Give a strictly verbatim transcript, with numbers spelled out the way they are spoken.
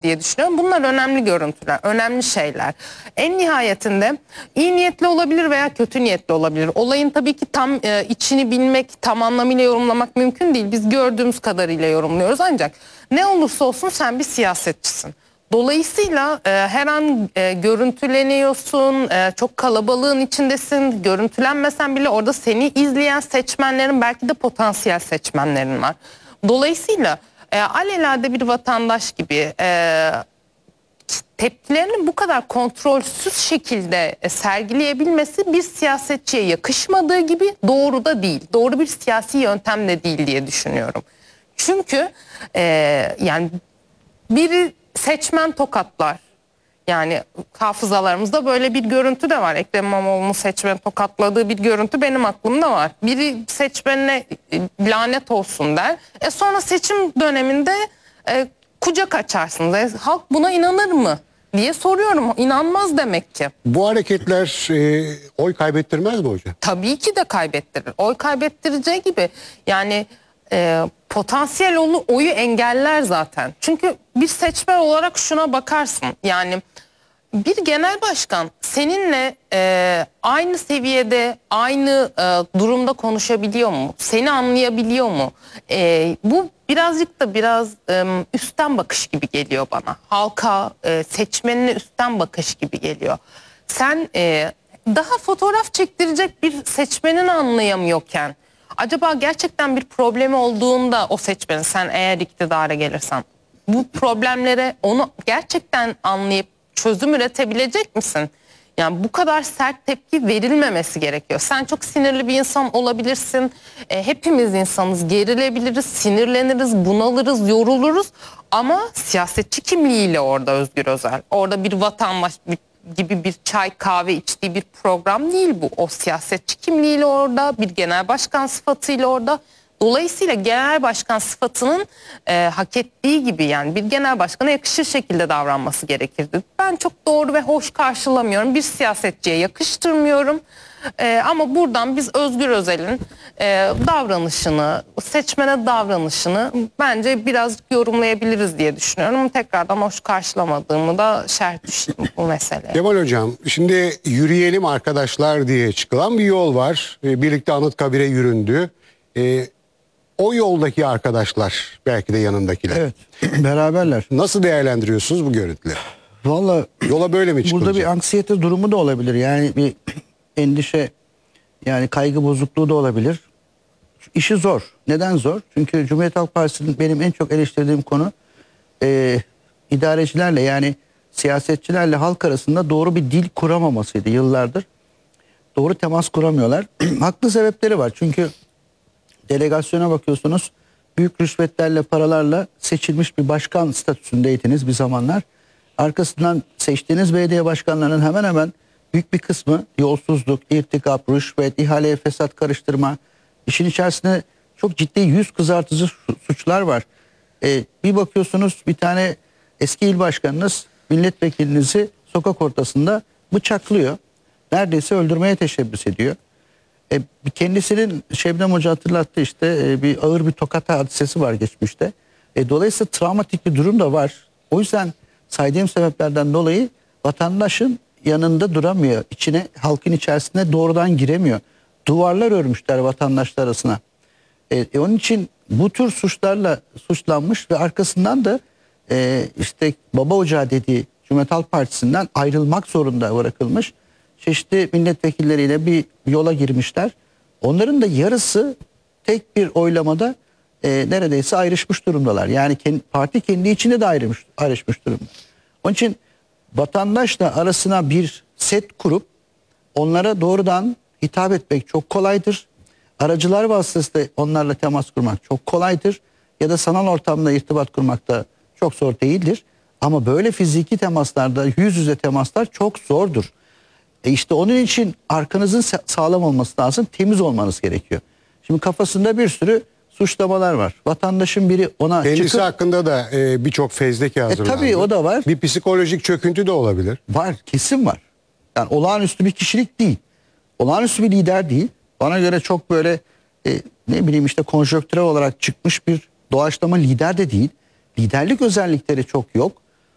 diye düşünüyorum. Bunlar önemli görüntüler, önemli şeyler. En nihayetinde iyi niyetli olabilir veya kötü niyetli olabilir. Olayın tabii ki tam e, içini bilmek, tam anlamıyla yorumlamak mümkün değil. Biz gördüğümüz kadarıyla yorumluyoruz ancak ne olursa olsun sen bir siyasetçisin. Dolayısıyla e, her an e, görüntüleniyorsun, e, çok kalabalığın içindesin, görüntülenmesen bile orada seni izleyen seçmenlerin, belki de potansiyel seçmenlerin var. Dolayısıyla e, alelade bir vatandaş gibi e, tepkilerini bu kadar kontrolsüz şekilde e, sergileyebilmesi bir siyasetçiye yakışmadığı gibi doğru da değil. Doğru bir siyasi yöntem de değil diye düşünüyorum. Çünkü e, yani biri seçmen tokatlar. Yani hafızalarımızda böyle bir görüntü de var. Ekrem İmamoğlu'nun seçmen tokatladığı bir görüntü benim aklımda var. Biri seçmenine lanet olsun der. E sonra seçim döneminde e, kucak açarsınız. E, halk buna inanır mı diye soruyorum. İnanmaz demek ki. Bu hareketler e, oy kaybettirmez mi hocam? Tabii ki de kaybettirir. Oy kaybettireceği gibi yani e, potansiyel olu, oyu engeller zaten. Çünkü bir seçmen olarak şuna bakarsın. Yani bir genel başkan seninle e, aynı seviyede, aynı e, durumda konuşabiliyor mu? Seni anlayabiliyor mu? E, bu birazcık da biraz e, üstten bakış gibi geliyor bana. Halka, e, seçmenine üstten bakış gibi geliyor. Sen e, daha fotoğraf çektirecek bir seçmenin anlayamıyorken, acaba gerçekten bir problemi olduğunda o seçmenin, sen eğer iktidara gelirsen, bu problemlere onu gerçekten anlayıp çözüm üretebilecek misin? Yani bu kadar sert tepki verilmemesi gerekiyor. Sen çok sinirli bir insan olabilirsin. E, hepimiz insanız, gerilebiliriz, sinirleniriz, bunalırız, yoruluruz. Ama siyasetçi kimliğiyle orada Özgür Özel. Orada bir vatandaş gibi bir çay kahve içtiği bir program değil bu. O siyasetçi kimliğiyle orada, bir genel başkan sıfatıyla orada. Dolayısıyla genel başkan sıfatının e, hak ettiği gibi, yani bir genel başkana yakışır şekilde davranması gerekirdi. Ben çok doğru ve hoş karşılamıyorum. Bir siyasetçiye yakıştırmıyorum. E, ama buradan biz Özgür Özel'in e, davranışını, seçmene davranışını bence biraz yorumlayabiliriz diye düşünüyorum. Tekrardan hoş karşılamadığımı da şerh düşeyim bu meseleye. Kemal Hocam, şimdi yürüyelim arkadaşlar diye çıkılan bir yol var. E, birlikte Anıtkabir'e yüründü. E, O yoldaki arkadaşlar, belki de yanındakiler. Evet, beraberler. Nasıl değerlendiriyorsunuz bu görüntüleri? Vallahi yola böyle mi çıkılacak? burada bir anksiyete durumu da olabilir. Yani bir endişe, yani kaygı bozukluğu da olabilir. İşi zor. Neden zor? Çünkü Cumhuriyet Halk Partisi'nin benim en çok eleştirdiğim konu e, idarecilerle, yani siyasetçilerle halk arasında doğru bir dil kuramamasıydı yıllardır. Doğru temas kuramıyorlar. Haklı sebepleri var. Çünkü delegasyona bakıyorsunuz, büyük rüşvetlerle, paralarla seçilmiş bir başkan statüsündeydiniz bir zamanlar. Arkasından seçtiğiniz belediye başkanlarının hemen hemen büyük bir kısmı yolsuzluk, irtikap, rüşvet, ihaleye fesat karıştırma. İşin içerisinde çok ciddi yüz kızartıcı suçlar var. Ee, bir bakıyorsunuz bir tane eski il başkanınız milletvekilinizi sokak ortasında bıçaklıyor. Neredeyse öldürmeye teşebbüs ediyor. E, kendisinin, Şebnem Hoca hatırlattı işte, e, bir ağır bir tokat hadisesi var geçmişte. E, dolayısıyla travmatik bir durum da var. O yüzden saydığım sebeplerden dolayı vatandaşın yanında duramıyor. İçine, halkın içerisine doğrudan giremiyor. Duvarlar örmüşler vatandaşlar arasına. E, e, onun için bu tür suçlarla suçlanmış ve arkasından da e, işte baba ocağı dediği Cumhuriyet Halk Partisi'nden ayrılmak zorunda bırakılmış. Çeşitli milletvekilleriyle bir yola girmişler. Onların da yarısı tek bir oylamada e, neredeyse ayrışmış durumdalar. Yani kendi, parti kendi içinde de ayrışmış, ayrışmış durumda. Onun için vatandaşla arasına bir set kurup onlara doğrudan hitap etmek çok kolaydır. Aracılar vasıtasıyla onlarla temas kurmak çok kolaydır. Ya da sanal ortamda irtibat kurmak da çok zor değildir. Ama böyle fiziki temaslarda, yüz yüze temaslar çok zordur. E işte onun için arkanızın sağlam olması lazım, temiz olmanız gerekiyor. Şimdi kafasında bir sürü suçlamalar var. Vatandaşın biri ona Kendisi çıkıp, hakkında da e, birçok fezleke hazırlandı. E tabii o da var. Bir psikolojik çöküntü de olabilir. Var, kesin var. Yani olağanüstü bir kişilik değil. Olağanüstü bir lider değil. Bana göre çok böyle e, ne bileyim işte konjonktürel olarak çıkmış bir doğaçlama lider de değil. Liderlik özellikleri çok yok.